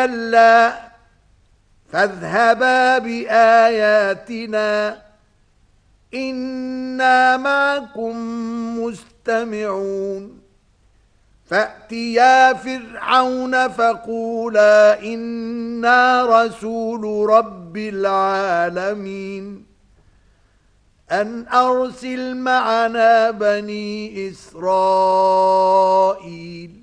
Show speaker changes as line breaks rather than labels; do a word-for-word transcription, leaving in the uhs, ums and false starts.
كلا فاذهبا بآياتنا إنا معكم مستمعون فأتيا فرعون فقولا إنا رسول رب العالمين أن أرسل معنا بني إسرائيل